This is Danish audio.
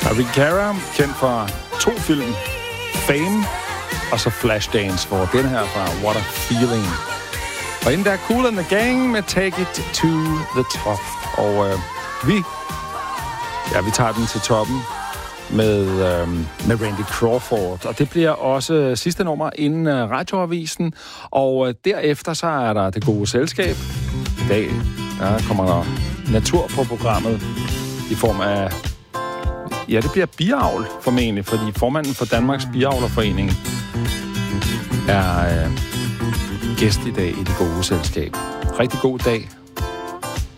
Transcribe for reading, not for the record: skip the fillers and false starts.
Rick Cara, kendt fra 2 film, Fame og så Flashdance, hvor den her fra What a Feeling. Og inden der Kool and the Gang med Take It to the Top. Og vi tager den til toppen med Randy Crawford. Og det bliver også sidste nummer inden Radioavisen. Og derefter så er der Det Gode Selskab. I dag der kommer der natur på programmet i form af... Ja, det bliver biavl formentlig, fordi formanden for Danmarks Biavlerforening er gæst i dag i Det Gode Selskab. Rigtig god dag.